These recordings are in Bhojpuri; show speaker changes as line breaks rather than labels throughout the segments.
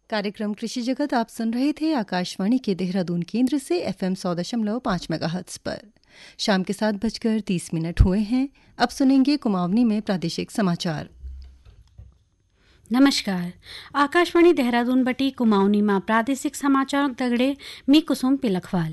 कार्यक्रम कृषि जगत आप सुन रहे थे आकाशवाणी के देहरादून केंद्र से FM 100.5 मेगाहर्ट्ज पर। शाम के 7:30 हुए हैं। अब सुनेंगे कुमाऊनी में प्रादेशिक समाचार।
नमस्कार। आकाशवाणी देहरादून बटी कुमाऊनी में प्रादेशिक समाचार दगड़े मी कुसुम पिलखवाल।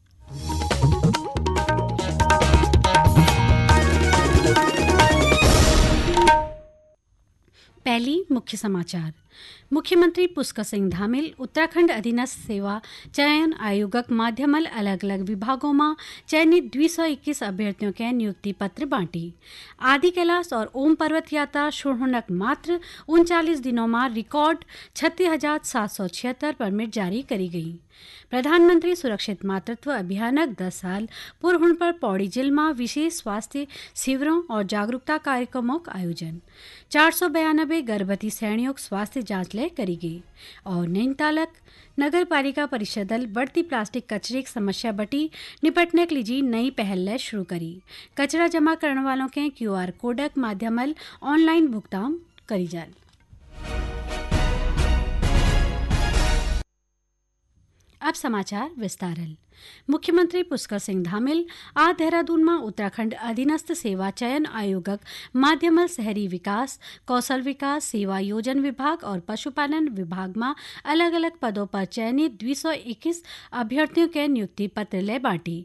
पहली मुख्य समाचार। मुख्यमंत्री पुष्कर सिंह धामिल उत्तराखंड अधीनस्थ सेवा चयन आयोगक माध्यमल अलग अलग विभागों में चयनित 221 अभ्यर्थियों के नियुक्ति पत्र बांटी। आदि कैलाश और ओम पर्वत यात्रा शुरू होने मात्र 39 दिनों में रिकॉर्ड 36,776 परमिट जारी करी गई। प्रधानमंत्री सुरक्षित मातृत्व अभियानक 10 साल पूर्व होने पर पौड़ी जिले में विशेष स्वास्थ्य शिविरों और जागरूकता कार्यक्रमों का आयोजन। 492 गर्भवती सैनियों स्वास्थ्य जांच ले करी गई। और नैनीतालक नगर पालिका परिषद दल बढ़ती प्लास्टिक कचरे की समस्या बटी निपटने के लिए नई पहल ले शुरू करी। कचरा जमा करने वालों के QR कोडक माध्यमल ऑनलाइन भुगतान करी जाए। अब समाचार विस्तारल। मुख्यमंत्री पुष्कर सिंह धामिल आज देहरादून में उत्तराखंड अधीनस्थ सेवा चयन आयोगक माध्यमल शहरी विकास, कौशल विकास, सेवा योजन विभाग और पशुपालन विभाग में अलग अलग पदों पर चयनित 221 अभ्यर्थियों के नियुक्ति पत्र ले बांटी।